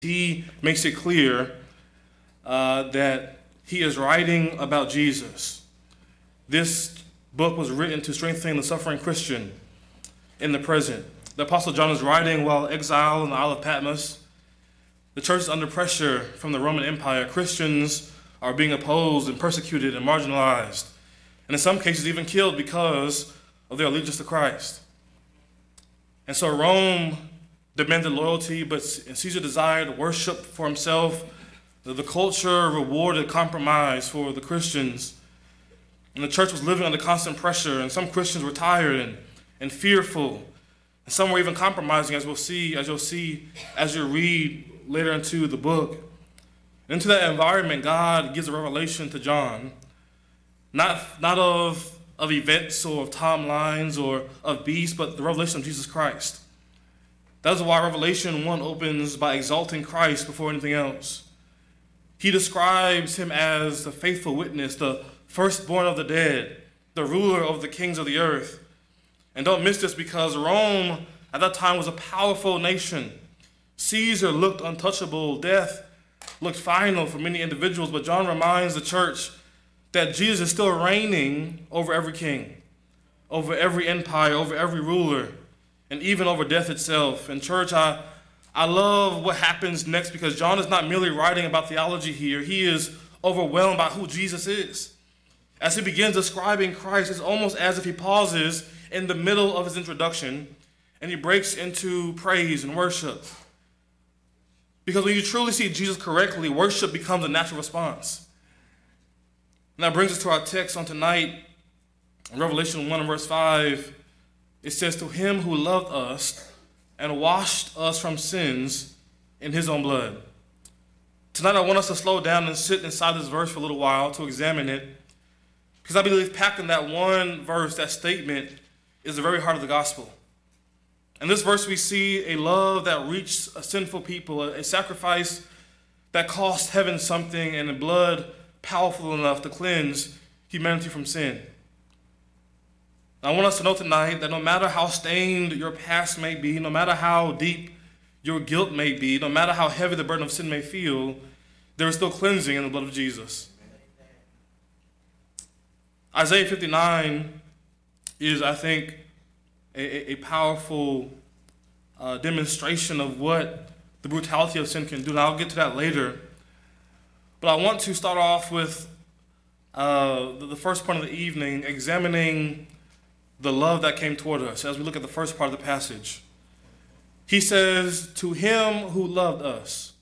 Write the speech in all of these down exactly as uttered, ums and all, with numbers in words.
he makes it clear uh, that he is writing about Jesus. This book was written to strengthen the suffering Christian in the present. The Apostle John is writing while exiled in the Isle of Patmos. The church is under pressure from the Roman Empire. Christians are being opposed and persecuted and marginalized, and in some cases even killed because of their allegiance to Christ. And so Rome demanded loyalty, but Caesar desired worship for himself. The culture rewarded compromise for the Christians. And the church was living under constant pressure, and some Christians were tired and, and fearful. And some were even compromising, as we'll see, as you'll see as you read later into the book. Into that environment, God gives a revelation to John, not, not of, of events or of timelines or of beasts, but the revelation of Jesus Christ. That is why Revelation one opens by exalting Christ before anything else. He describes him as the faithful witness, the firstborn of the dead, the ruler of the kings of the earth. And don't miss this, because Rome at that time was a powerful nation. Caesar looked untouchable. Death looked final for many individuals. But John reminds the church that Jesus is still reigning over every king, over every empire, over every ruler, and even over death itself. And church, I, I love what happens next, because John is not merely writing about theology here. He is overwhelmed by who Jesus is. As he begins describing Christ, it's almost as if he pauses in the middle of his introduction and he breaks into praise and worship. Because when you truly see Jesus correctly, worship becomes a natural response. And that brings us to our text on tonight. In Revelation one and verse five, it says, "To him who loved us and washed us from sins in his own blood." Tonight I want us to slow down and sit inside this verse for a little while to examine it, because I believe packed in that one verse, that statement, is the very heart of the gospel. In this verse we see a love that reached a sinful people, a sacrifice that cost heaven something, and a blood powerful enough to cleanse humanity from sin. I want us to know tonight that no matter how stained your past may be, no matter how deep your guilt may be, no matter how heavy the burden of sin may feel, there is still cleansing in the blood of Jesus. Isaiah fifty-nine is, I think, a, a powerful uh, demonstration of what the brutality of sin can do. And I'll get to that later. But I want to start off with uh, the, the first part of the evening, examining the love that came toward us as we look at the first part of the passage. He says, "To him who loved us."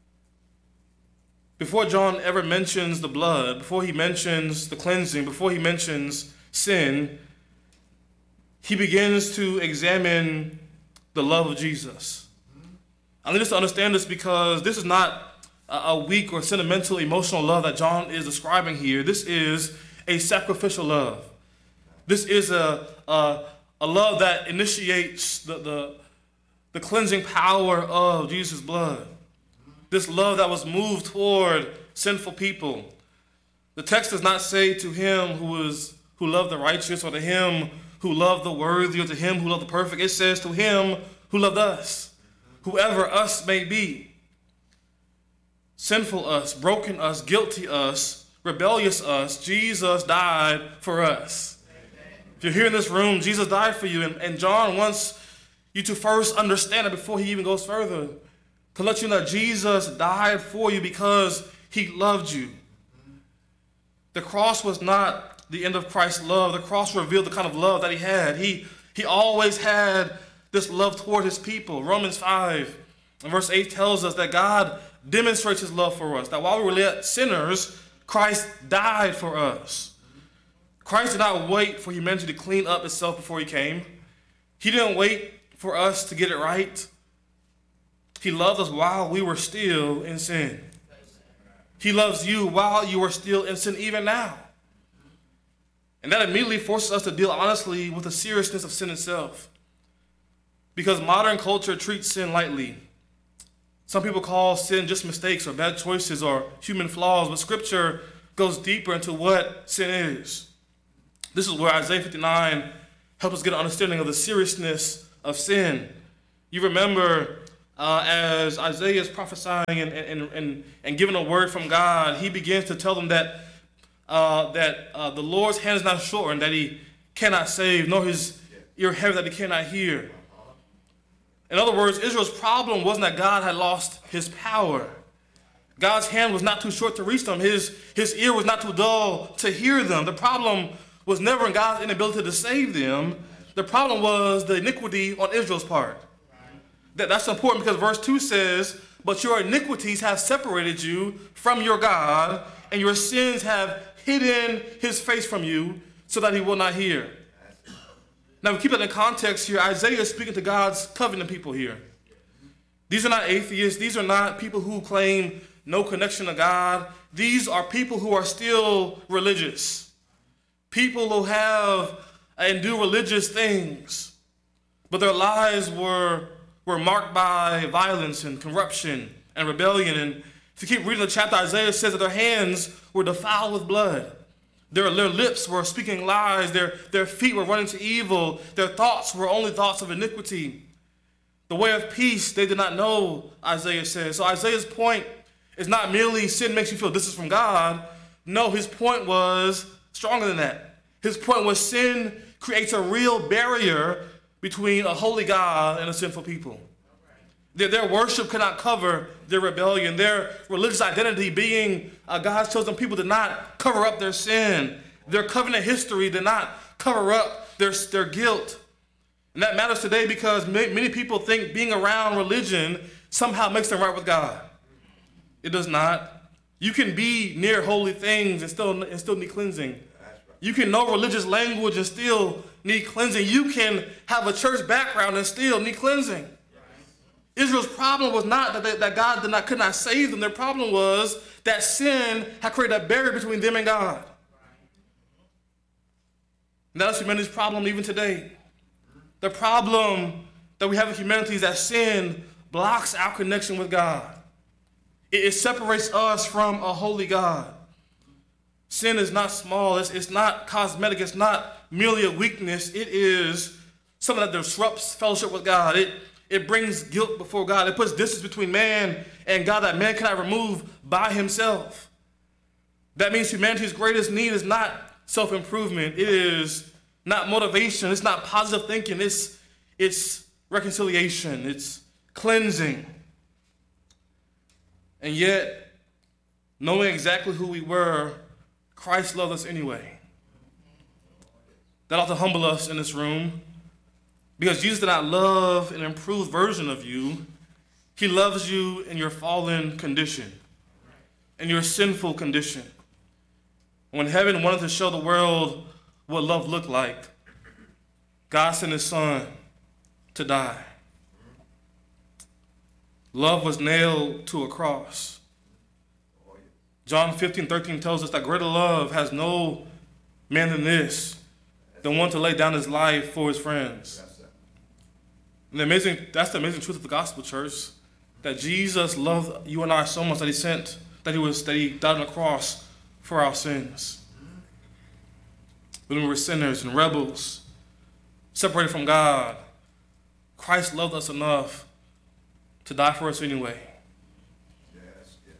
Before John ever mentions the blood, before he mentions the cleansing, before he mentions sin, he begins to examine the love of Jesus. I need us to understand this, because this is not a weak or sentimental, emotional love that John is describing here. This is a sacrificial love. This is a, a, a love that initiates the, the, the cleansing power of Jesus' blood. This love that was moved toward sinful people. The text does not say to him who is who loved the righteous, or to him who loved the worthy, or to him who loved the perfect. It says to him who loved us, whoever us may be. Sinful us, broken us, guilty us, rebellious us, Jesus died for us. If you're here in this room, Jesus died for you. And, and John wants you to first understand it before he even goes further, to let you know that Jesus died for you because he loved you. The cross was not the end of Christ's love. The cross revealed the kind of love that he had. He, he always had this love toward his people. Romans five and verse eight tells us that God demonstrates his love for us, that while we were yet sinners, Christ died for us. Christ did not wait for humanity to clean up itself before he came. He didn't wait for us to get it right. He loved us while we were still in sin. He loves you while you are still in sin, even now. And that immediately forces us to deal honestly with the seriousness of sin itself. Because modern culture treats sin lightly. Some people call sin just mistakes or bad choices or human flaws, but Scripture goes deeper into what sin is. This is where Isaiah fifty-nine helps us get an understanding of the seriousness of sin. You remember uh, as Isaiah is prophesying and, and, and, and giving a word from God, he begins to tell them that, uh, that uh, the Lord's hand is not shortened, that he cannot save, nor his ear heavy that he cannot hear. In other words, Israel's problem wasn't that God had lost his power. God's hand was not too short to reach them. His, his ear was not too dull to hear them. The problem was never in God's inability to save them. The problem was the iniquity on Israel's part. That, that's important because verse two says, but your iniquities have separated you from your God, and your sins have hidden his face from you so that he will not hear. Now, we keep that in context here. Isaiah is speaking to God's covenant people here. These are not atheists. These are not people who claim no connection to God. These are people who are still religious. People who have and do religious things. But their lives were, were marked by violence and corruption and rebellion. And if you keep reading the chapter, Isaiah says that their hands were defiled with blood. Their, their lips were speaking lies. Their, their feet were running to evil. Their thoughts were only thoughts of iniquity. The way of peace they did not know, Isaiah says. So Isaiah's point is not merely sin makes you feel this is from God. No, his point was stronger than that. His point was sin creates a real barrier between a holy God and a sinful people. Their, their worship cannot cover their rebellion. Their religious identity, being uh, God's chosen people, did not cover up their sin. Their covenant history did not cover up their, their guilt. And that matters today because many people think being around religion somehow makes them right with God. It does not. You can be near holy things and still, and still need cleansing. You can know religious language and still need cleansing. You can have a church background and still need cleansing. Israel's problem was not that, they, that God did not, could not save them. Their problem was that sin had created a barrier between them and God. And that is humanity's problem even today. The problem that we have in humanity is that sin blocks our connection with God. It, it separates us from a holy God. Sin is not small. It's, it's not cosmetic. It's not merely a weakness. It is something that disrupts fellowship with God. It It brings guilt before God. It puts distance between man and God that man cannot remove by himself. That means humanity's greatest need is not self-improvement. It is not motivation. It's not positive thinking. It's, it's reconciliation. It's cleansing. And yet, knowing exactly who we were, Christ loved us anyway. That ought to humble us in this room. Because Jesus did not love an improved version of you. He loves you in your fallen condition, in your sinful condition. When heaven wanted to show the world what love looked like, God sent his son to die. Love was nailed to a cross. John fifteen thirteen tells us that greater love has no man than this, than one to lay down his life for his friends. And the amazing, that's the amazing truth of the gospel, church, that Jesus loved you and I so much that he sent, that he was, that he died on the cross for our sins. When we were sinners and rebels, separated from God, Christ loved us enough to die for us anyway. Yes, yes.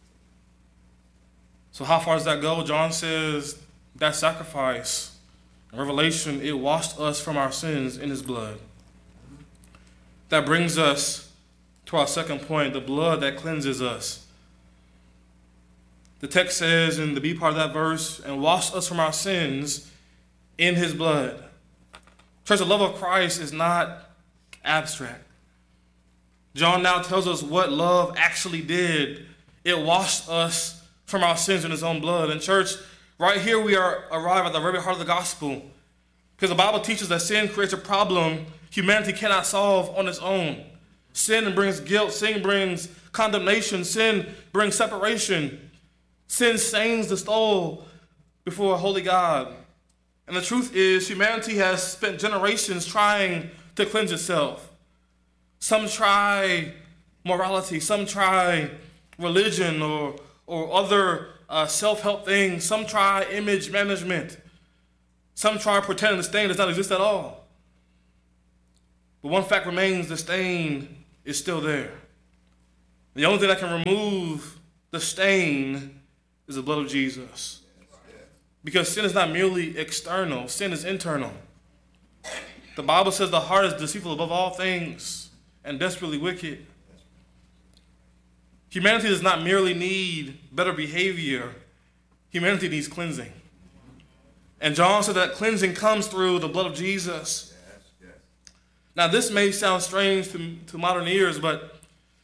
So how far does that go? John says that sacrifice, in Revelation, it washed us from our sins in his blood. That brings us to our second point, the blood that cleanses us. The text says in the B part of that verse, and wash us from our sins in his blood. Church, the love of Christ is not abstract. John now tells us what love actually did. It washed us from our sins in his own blood. And church, right here we are arrived at the very heart of the gospel. Because the Bible teaches that sin creates a problem humanity cannot solve on its own. Sin brings guilt. Sin brings condemnation. Sin brings separation. Sin stains the soul before a holy God. And the truth is, humanity has spent generations trying to cleanse itself. Some try morality. Some try religion or, or other uh, self-help things. Some try image management. Some try pretending the stain does not exist at all. But one fact remains, the stain is still there. The only thing that can remove the stain is the blood of Jesus. Because sin is not merely external, sin is internal. The Bible says the heart is deceitful above all things and desperately wicked. Humanity does not merely need better behavior, humanity needs cleansing. And John said that cleansing comes through the blood of Jesus. Now, this may sound strange to, to modern ears, but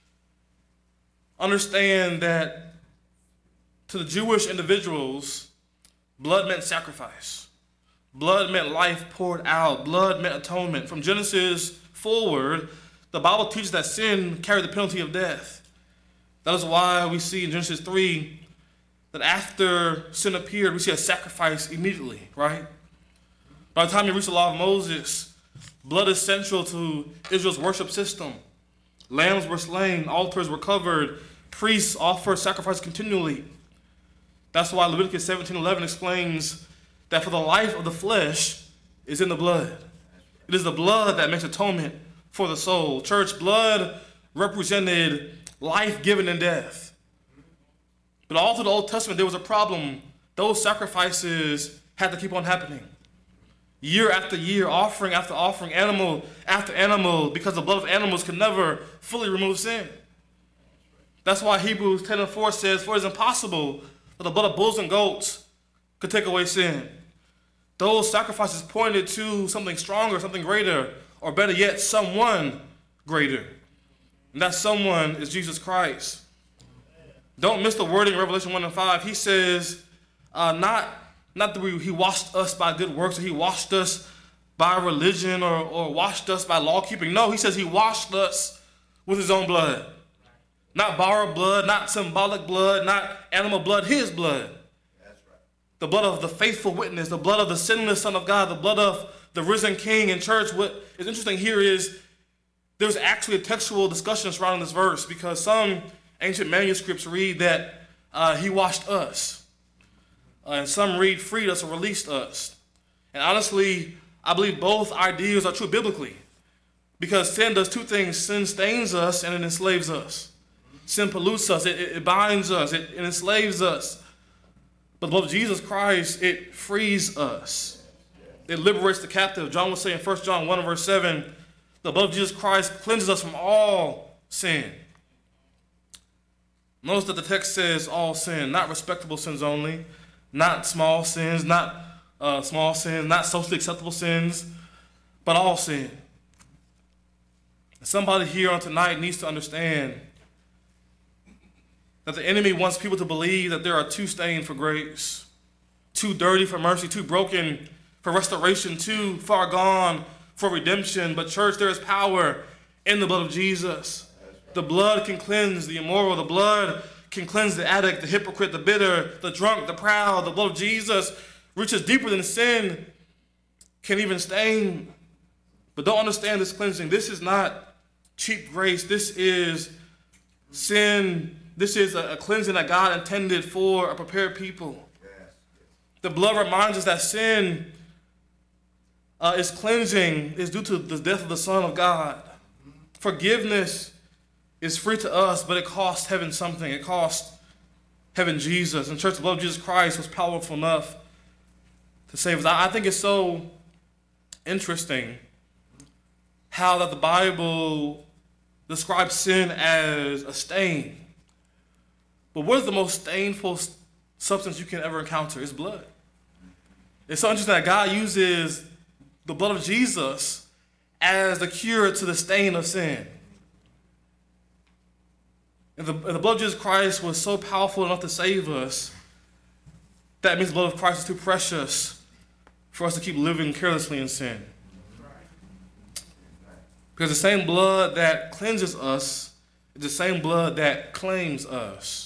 understand that to the Jewish individuals, blood meant sacrifice. Blood meant life poured out. Blood meant atonement. From Genesis forward, the Bible teaches that sin carried the penalty of death. That is why we see in Genesis three that after sin appeared, we see a sacrifice immediately, right? By the time you reach the law of Moses, blood is central to Israel's worship system. Lambs were slain, altars were covered, priests offered sacrifice continually. That's why Leviticus seventeen eleven explains that for the life of the flesh is in the blood. It is the blood that makes atonement for the soul. Church, blood represented life given in death. But all through the Old Testament, there was a problem. Those sacrifices had to keep on happening. Year after year, offering after offering, animal after animal, because the blood of animals could never fully remove sin. That's why Hebrews ten and four says, for it is impossible that the blood of bulls and goats could take away sin. Those sacrifices pointed to something stronger, something greater, or better yet, someone greater. And that someone is Jesus Christ. Don't miss the wording in Revelation one and five. He says, uh, not, not that we, he washed us by good works, or he washed us by religion, or, or washed us by law keeping. No, he says he washed us with his own blood. Not borrowed blood, not symbolic blood, not animal blood, his blood. That's right. The blood of the faithful witness, the blood of the sinless Son of God, the blood of the risen King. In church, what is interesting here is there's actually a textual discussion surrounding this verse, because some ancient manuscripts read that uh, he washed us. Uh, and some read freed us or released us. And honestly, I believe both ideas are true biblically, because sin does two things. Sin stains us and it enslaves us. Sin pollutes us, it, it binds us, it, it enslaves us. But the blood of Jesus Christ, it frees us. It liberates the captive. John was saying in First John one and verse seven, the blood of Jesus Christ cleanses us from all sin. Notice that the text says all sin, not respectable sins only, not small sins, not uh, small sins, not socially acceptable sins, but all sin. Somebody here on tonight needs to understand that the enemy wants people to believe that they are too stained for grace, too dirty for mercy, too broken for restoration, too far gone for redemption. But church, there is power in the blood of Jesus. The blood can cleanse the immoral. The blood can cleanse the addict, the hypocrite, the bitter, the drunk, the proud. The blood of Jesus reaches deeper than sin can even stain. But don't understand this cleansing. This is not cheap grace. This is sin. This is a cleansing that God intended for a prepared people. The blood reminds us that sin uh, is cleansing, is due to the death of the Son of God. Forgiveness is free to us, but it costs heaven something. It costs heaven Jesus. And church, the blood of Jesus Christ was powerful enough to save us. I think it's so interesting how that the Bible describes sin as a stain. But what is the most stainful substance you can ever encounter? It's blood. It's so interesting that God uses the blood of Jesus as the cure to the stain of sin. And the, and the blood of Jesus Christ was so powerful enough to save us, that means the blood of Christ is too precious for us to keep living carelessly in sin. Because the same blood that cleanses us is the same blood that claims us.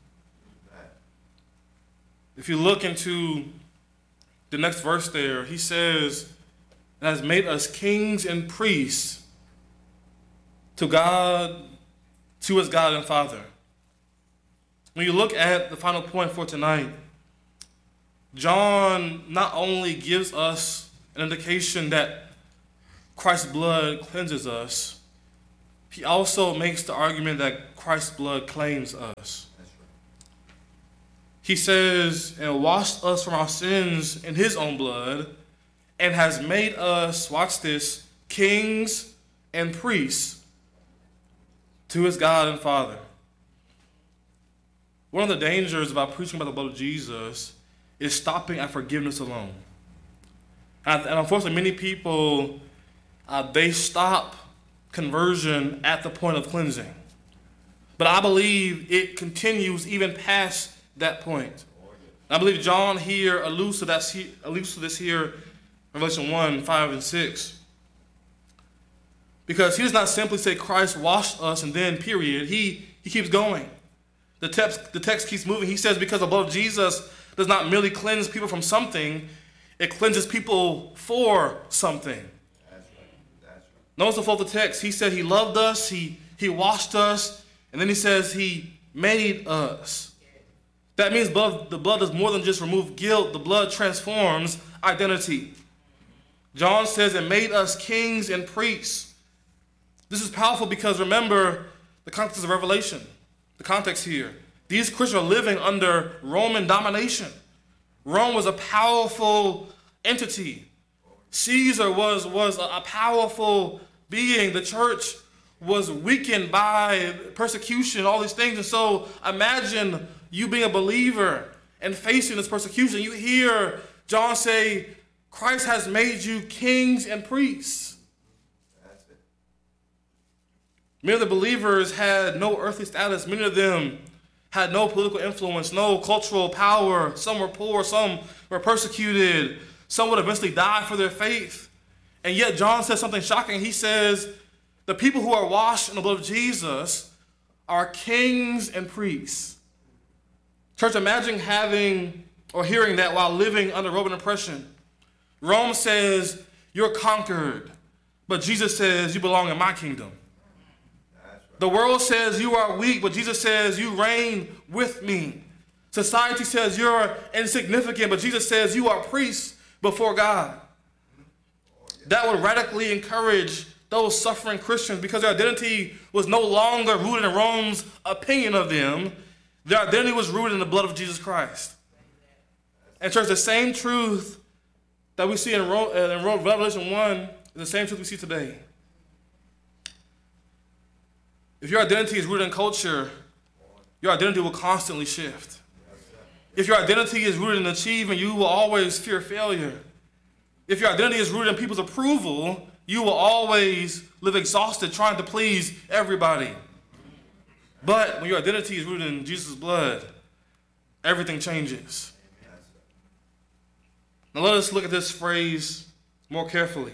If you look into the next verse there, he says, "And has made us kings and priests to God, to his God and Father." When you look at the final point for tonight, John not only gives us an indication that Christ's blood cleanses us, he also makes the argument that Christ's blood claims us. He says, and washed us from our sins in his own blood, and has made us, watch this, kings and priests to his God and Father. One of the dangers about preaching about the blood of Jesus is stopping at forgiveness alone. And, and unfortunately, many people, uh, they stop conversion at the point of cleansing. But I believe it continues even past that point. I believe John here alludes to, that, alludes to this here in Revelation one, five, and six. Because he does not simply say Christ washed us and then period. He, he keeps going. The text, the text keeps moving. He says because the blood of Jesus does not merely cleanse people from something, it cleanses people for something. That's right. That's right. Notice the flow of the text. He said he loved us, he, he washed us, and then he says he made us. That means blood, the blood does more than just remove guilt. The blood transforms identity. John says it made us kings and priests. This is powerful because remember the context of Revelation. The context here. These Christians are living under Roman domination. Rome was a powerful entity. Caesar was, was a powerful being. The church was weakened by persecution, all these things. And so imagine you being a believer and facing this persecution. You hear John say, Christ has made you kings and priests. That's it. Many of the believers had no earthly status. Many of them had no political influence, no cultural power. Some were poor, some were persecuted. Some would eventually die for their faith. And yet John says something shocking. He says, the people who are washed in the blood of Jesus are kings and priests. Church, imagine having or hearing that while living under Roman oppression. Rome says, you're conquered, but Jesus says, you belong in my kingdom. Right. The world says you are weak, but Jesus says, you reign with me. Society says you're insignificant, but Jesus says you are priests before God. That would radically encourage those suffering Christians because their identity was no longer rooted in Rome's opinion of them. Their identity was rooted in the blood of Jesus Christ. And church, the same truth that we see in, Ro- in Revelation one is the same truth we see today. If your identity is rooted in culture, your identity will constantly shift. If your identity is rooted in achievement, you will always fear failure. If your identity is rooted in people's approval, you will always live exhausted trying to please everybody. But when your identity is rooted in Jesus' blood, everything changes. Now let us look at this phrase more carefully.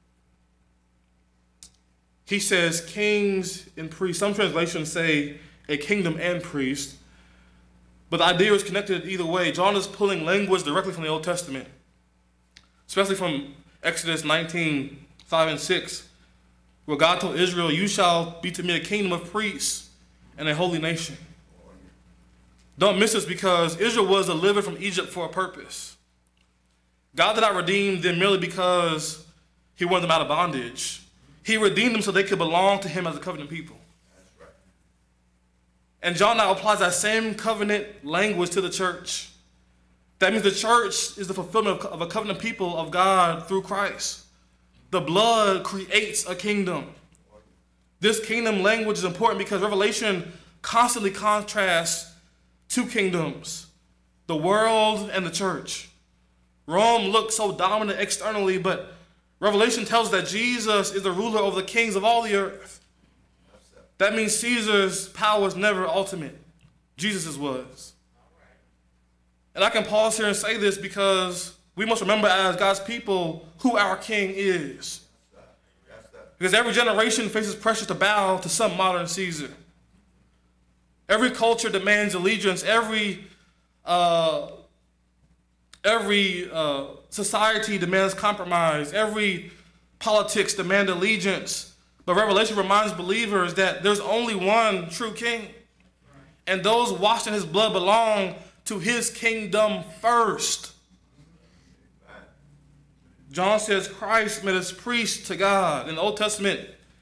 He says kings and priests. Some translations say a kingdom and priest. But the idea is connected either way. John is pulling language directly from the Old Testament, especially from Exodus nineteen, five and six, where God told Israel, you shall be to me a kingdom of priests and a holy nation. Don't miss this because Israel was delivered from Egypt for a purpose. God did not redeem them merely because he wanted them out of bondage. He redeemed them so they could belong to him as a covenant people. That's right. And John now applies that same covenant language to the church. That means the church is the fulfillment of a covenant people of God through Christ. The blood creates a kingdom. This kingdom language is important because Revelation constantly contrasts two kingdoms, the world and the church. Rome looked so dominant externally, but Revelation tells us that Jesus is the ruler over the kings of all the earth. That means Caesar's power was never ultimate. Jesus' was. And I can pause here and say this because we must remember as God's people who our king is. Because every generation faces pressure to bow to some modern Caesar. Every culture demands allegiance. Every uh, every uh, society demands compromise. Every politics demands allegiance. But Revelation reminds believers that there's only one true king. And those washed in his blood belong to his kingdom first. John says Christ made us priests to God. In the Old Testament,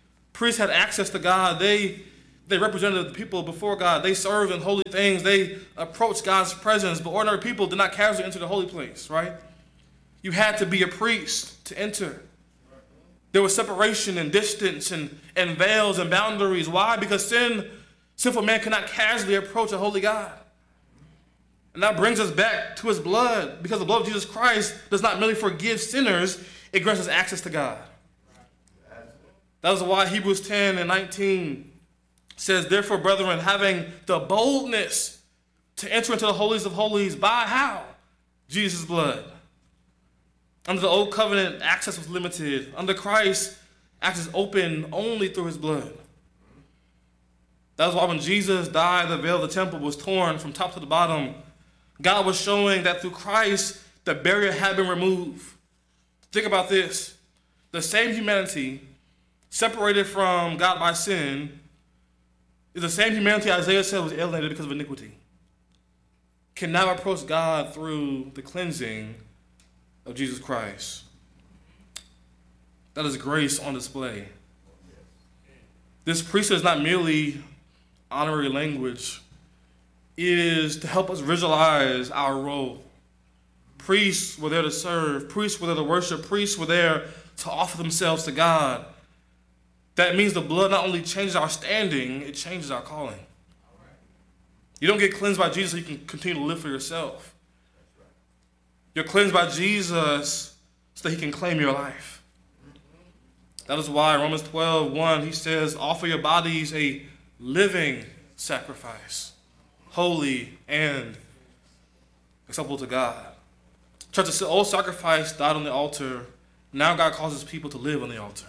priests had access to God. They, they represented the people before God. They served in holy things. They approached God's presence. But ordinary people did not casually enter the holy place, right? You had to be a priest to enter. There was separation and distance and, and veils and boundaries. Why? Because sin, sinful man cannot casually approach a holy God. And that brings us back to his blood, because the blood of Jesus Christ does not merely forgive sinners, it grants us access to God. That is why Hebrews ten and nineteen says, therefore, brethren, having the boldness to enter into the holies of holies by how? Jesus' blood. Under the old covenant, access was limited. Under Christ, access is open only through his blood. That is why when Jesus died, the veil of the temple was torn from top to the bottom. God was showing that through Christ, the barrier had been removed. Think about this. The same humanity separated from God by sin is the same humanity Isaiah said was alienated because of iniquity, can now approach God through the cleansing of Jesus Christ. That is grace on display. This priesthood is not merely honorary language. It is to help us visualize our role. Priests were there to serve. Priests were there to worship. Priests were there to offer themselves to God. That means the blood not only changes our standing, it changes our calling. You don't get cleansed by Jesus so you can continue to live for yourself. You're cleansed by Jesus so that he can claim your life. That is why Romans twelve one, he says, offer your bodies a living sacrifice, holy and acceptable to God. Church, the old sacrifice died on the altar. Now God calls his people to live on the altar.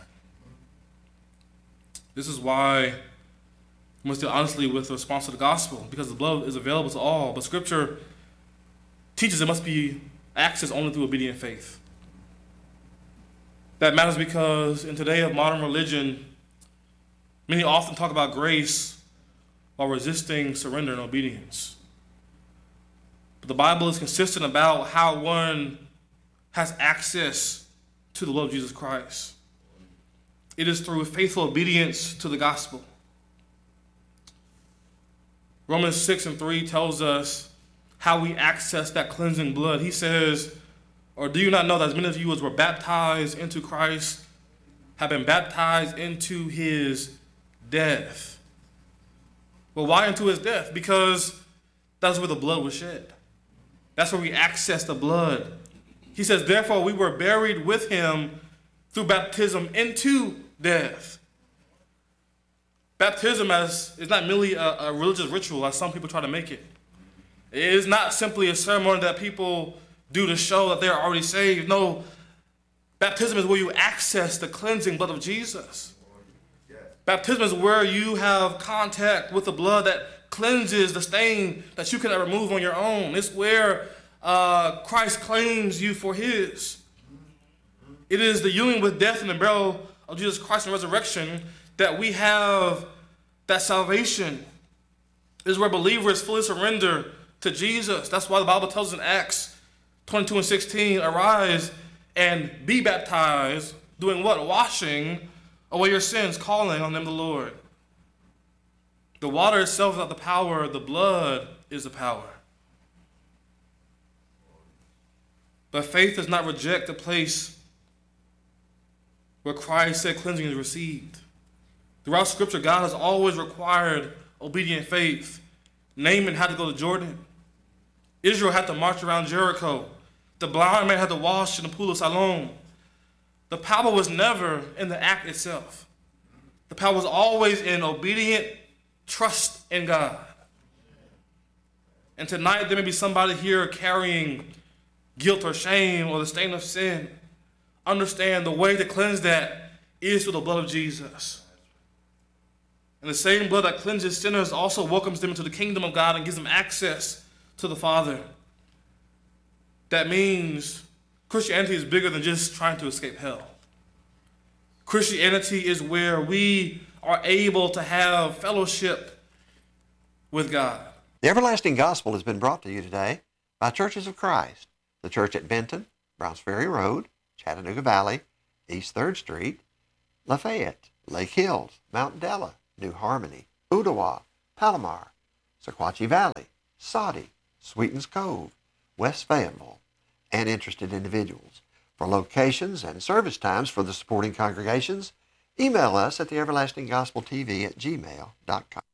This is why we must deal honestly with the response to the gospel, because the blood is available to all. But Scripture teaches it must be accessed only through obedient faith. That matters because in today of modern religion, many often talk about grace while resisting surrender and obedience. But the Bible is consistent about how one has access to the love of Jesus Christ. It is through faithful obedience to the gospel. Romans six and three tells us how we access that cleansing blood. He says, or do you not know that as many of you as were baptized into Christ have been baptized into his death? Well, why into his death? Because that's where the blood was shed. That's where we access the blood. He says, therefore we were buried with him through baptism into death. Baptism as, is not merely a, a religious ritual as some people try to make it. It is not simply a ceremony that people do to show that they're already saved. No, baptism is where you access the cleansing blood of Jesus. Baptism is where you have contact with the blood that cleanses the stain that you cannot remove on your own. It's where uh, Christ claims you for his. It is the union with death and the burial of Jesus Christ and resurrection that we have that salvation. It is where believers fully surrender to Jesus. That's why the Bible tells us in Acts twenty-two and sixteen, arise and be baptized, doing what? Washing away your sins, calling on them the Lord. The water itself is not the power, the blood is the power. But faith does not reject the place where Christ said cleansing is received. Throughout Scripture, God has always required obedient faith. Naaman had to go to Jordan. Israel had to march around Jericho. The blind man had to wash in the pool of Siloam. The power was never in the act itself. The power was always in obedient trust in God. And tonight there may be somebody here carrying guilt or shame or the stain of sin. Understand the way to cleanse that is through the blood of Jesus. And the same blood that cleanses sinners also welcomes them into the kingdom of God and gives them access to the Father. That means Christianity is bigger than just trying to escape hell. Christianity is where we are able to have fellowship with God. The Everlasting Gospel has been brought to you today by Churches of Christ, the church at Benton, Browns Ferry Road, Chattanooga Valley, East third Street, Lafayette. Lake Hills, Mount Della, New Harmony, Ottawa, Palomar, Sequatchie Valley, Soddy, Sweetens Cove, West Fayetteville, and interested individuals. For locations and service times for the supporting congregations, email us at the everlasting gospel t v at gmail dot com.